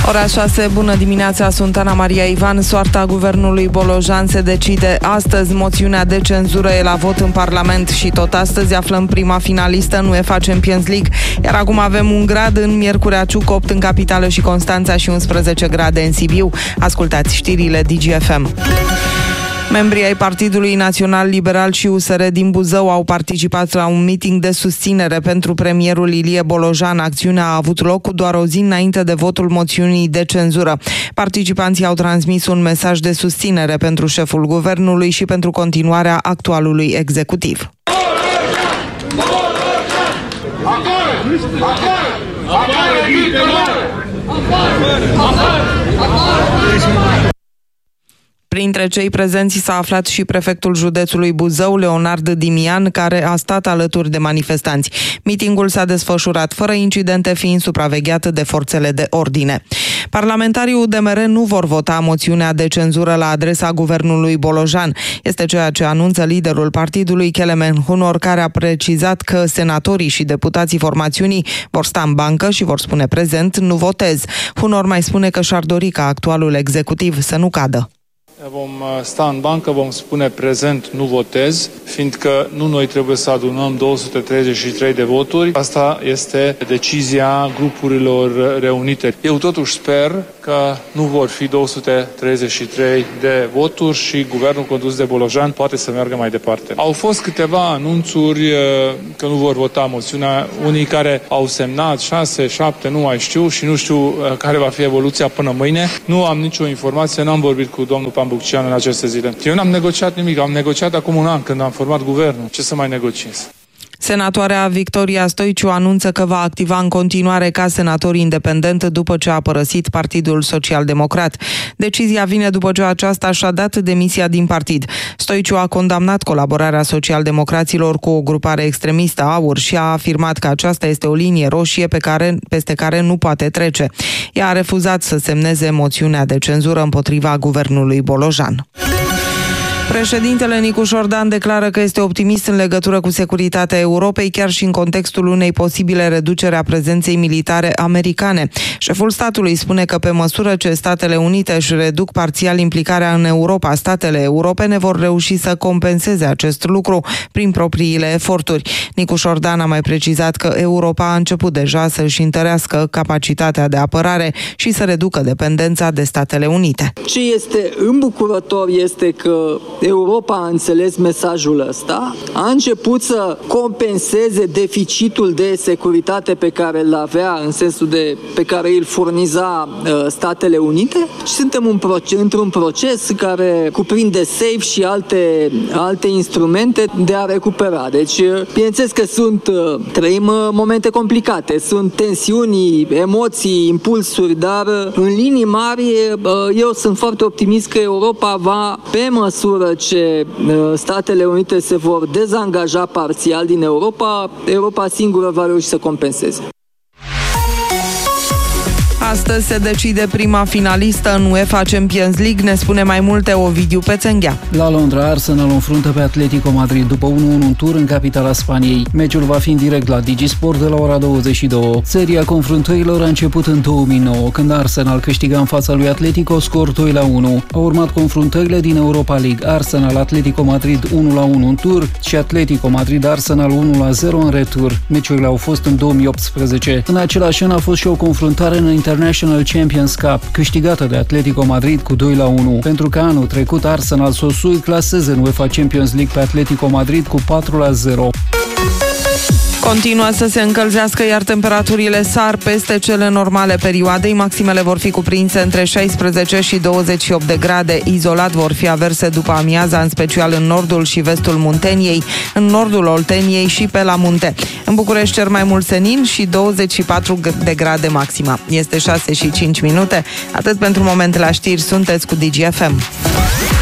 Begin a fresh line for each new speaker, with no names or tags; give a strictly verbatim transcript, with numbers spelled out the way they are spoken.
Ora șase, bună dimineața, sunt Ana Maria Ivan. Soarta guvernului Bolojan se decide astăzi. Moțiunea de cenzură e la vot în Parlament și tot astăzi aflăm prima finalistă în UEFA Champions League. Iar acum avem un grad în Miercurea Ciuc, opt în Capitală și Constanța și unsprezece grade în Sibiu. Ascultați știrile D G F M. Membrii ai Partidului Național Liberal și U S R din Buzău au participat la un meeting de susținere pentru premierul Ilie Bolojan. Acțiunea a avut loc cu doar o zi înainte de votul moțiunii de cenzură. Participanții au transmis un mesaj de susținere pentru șeful guvernului și pentru continuarea actualului executiv. Printre cei prezenți s-a aflat și prefectul județului Buzău, Leonard Dimian, care a stat alături de manifestanți. Mitingul s-a desfășurat fără incidente, fiind supravegheat de forțele de ordine. Parlamentarii U D M R nu vor vota moțiunea de cenzură la adresa guvernului Bolojan. Este ceea ce anunță liderul partidului, Kelemen Hunor, care a precizat că senatorii și deputații formațiunii vor sta în bancă și vor spune prezent, nu votez. Hunor mai spune că și-ar dori ca actualul executiv să nu cadă.
Vom sta în bancă, vom spune prezent, nu votez, fiindcă nu noi trebuie să adunăm două sute treizeci și trei de voturi. Asta este decizia grupurilor reunite. Eu totuși sper că nu vor fi două sute treizeci și trei de voturi și guvernul condus de Bolojan poate să meargă mai departe. Au fost câteva anunțuri că nu vor vota moțiunea, unii care au semnat, șase, șapte, nu mai știu și nu știu care va fi evoluția până mâine. Nu am nicio informație, n-am vorbit cu domnul Pambucceanu în aceste zile. Eu n-am negociat nimic, am negociat acum un an când am format guvernul. Ce să mai negociez?
Senatoarea Victoria Stoiciu anunță că va activa în continuare ca senator independent după ce a părăsit Partidul Social-Democrat. Decizia vine după ce aceasta și-a dat demisia din partid. Stoiciu a condamnat colaborarea socialdemocraților cu o grupare extremistă, AUR, și a afirmat că aceasta este o linie roșie pe care, peste care nu poate trece. Ea a refuzat să semneze moțiunea de cenzură împotriva guvernului Bolojan. Președintele Nicu Șordan declară că este optimist în legătură cu securitatea Europei, chiar și în contextul unei posibile reduceri a prezenței militare americane. Șeful statului spune că pe măsură ce Statele Unite își reduc parțial implicarea în Europa, statele europene vor reuși să compenseze acest lucru prin propriile eforturi. Nicu Șordan a mai precizat că Europa a început deja să își întărească capacitatea de apărare și să reducă dependența de Statele Unite.
Ce este îmbucurător este că Europa a înțeles mesajul ăsta, a început să compenseze deficitul de securitate pe care îl avea, în sensul de pe care îl furniza uh, Statele Unite, și suntem un proces, într-un proces care cuprinde SAFE și alte, alte instrumente de a recupera. Deci, bineînțeles că sunt, uh, trăim uh, momente complicate, sunt tensiuni, emoții, impulsuri, dar uh, în linii mari uh, eu sunt foarte optimist că Europa va, pe măsură ce Statele Unite se vor dezangaja parțial din Europa, Europa singură va reuși să compenseze.
Astăzi se decide prima finalistă în UEFA Champions League, ne spune mai multe Ovidiu Pețenghea.
La Londra, Arsenal înfruntă pe Atletico Madrid după unu unu în tur în capitala Spaniei. Meciul va fi în direct la Digisport de la ora douăzeci și două. Seria confruntărilor a început în două mii nouă, când Arsenal câștiga în fața lui Atletico scor doi la unu. Au urmat confruntările din Europa League, Arsenal-Atletico Madrid unu la unu în tur și Atletico Madrid-Arsenal unu la zero în retur. Meciurile au fost în două mii optsprezece. În același an a fost și o confruntare în International Champions Cup, câștigată de Atletico Madrid cu doi la unu, pentru că anul trecut Arsenal s-o claseze în UEFA Champions League pe Atletico Madrid cu patru la zero.
Continuă să se încălzească, iar temperaturile sar peste cele normale perioadei. Maximele vor fi cuprinse între șaisprezece și douăzeci și opt de grade. Izolat vor fi averse după amiaza, în special în nordul și vestul Munteniei, în nordul Olteniei și pe la munte. În București cer mai mult senin și douăzeci și patru de grade maxima. Este șase și cinci minute. Atât pentru moment la știri, sunteți cu D G F M.